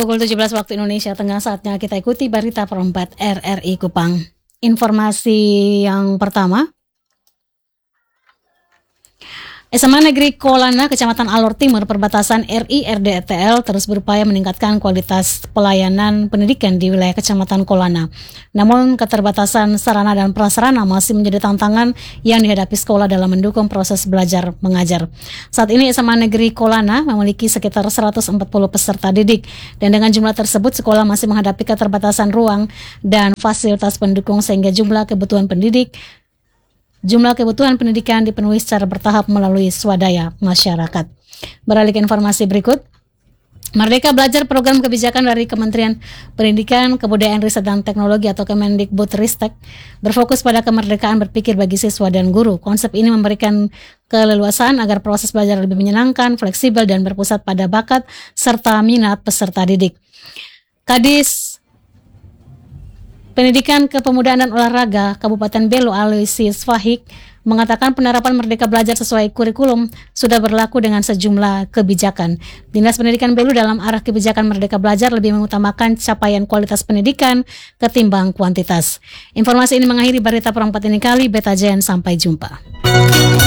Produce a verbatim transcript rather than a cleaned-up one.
Pukul tujuh belas waktu Indonesia Tengah, saatnya kita ikuti berita perempat R R I Kupang. Informasi yang pertama, S M A Negeri Kolana, Kecamatan Alor Timur, perbatasan R I R D T L terus berupaya meningkatkan kualitas pelayanan pendidikan di wilayah Kecamatan Kolana. Namun keterbatasan sarana dan prasarana masih menjadi tantangan yang dihadapi sekolah dalam mendukung proses belajar mengajar. Saat ini S M A Negeri Kolana memiliki sekitar seratus empat puluh peserta didik, dan dengan jumlah tersebut sekolah masih menghadapi keterbatasan ruang dan fasilitas pendukung sehingga jumlah kebutuhan pendidik Jumlah kebutuhan pendidikan dipenuhi secara bertahap melalui swadaya masyarakat. Beralih ke informasi berikut. Merdeka Belajar, program kebijakan dari Kementerian Pendidikan, Kebudayaan, Riset dan Teknologi atau Kemendikbudristek, berfokus pada kemerdekaan berpikir bagi siswa dan guru. Konsep ini memberikan keleluasaan agar proses belajar lebih menyenangkan, fleksibel, dan berpusat pada bakat serta minat peserta didik. Kadis Pendidikan, Kepemudaan dan Olahraga Kabupaten Belu, Aloysius Fahik, mengatakan penerapan Merdeka Belajar sesuai kurikulum sudah berlaku dengan sejumlah kebijakan. Dinas Pendidikan Belu dalam arah kebijakan Merdeka Belajar lebih mengutamakan capaian kualitas pendidikan ketimbang kuantitas. Informasi ini mengakhiri berita perempat ini kali. Beta Jen, sampai jumpa.